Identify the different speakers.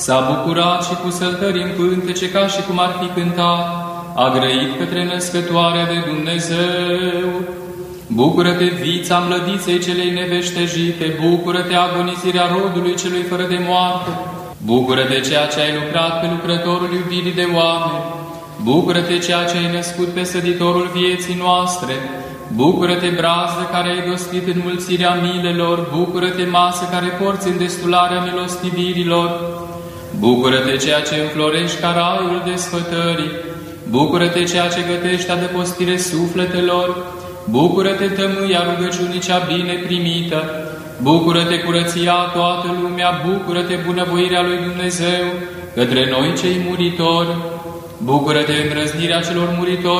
Speaker 1: S-a bucurat și cu săltări în cântece ca și cum ar fi cântat, a grăit către născătoarea de Dumnezeu. Bucură-te, vița mlădiței celei neveștejite, bucură-te, agonizirea rodului celui fără de moarte, bucură-te ceea ce ai lucrat pe lucrătorul iubirii de oameni, bucură-te ceea ce ai născut pe săditorul vieții noastre, bucură-te, brazdă care ai dostit înmulțirea milelor, bucură-te, masă care porți în destularea milostivirilor, bucură-te ceea ce înflorești ca raiul desfătării, bucură-te ceea ce gătești adăpostire sufletelor, bucură-te, tămâia rugăciunii cea bine primită, bucură-te, curăția toată lumea, bucură-te, bunăvoirea lui Dumnezeu către noi cei muritori, bucură-te, îndrăznirea celor muritori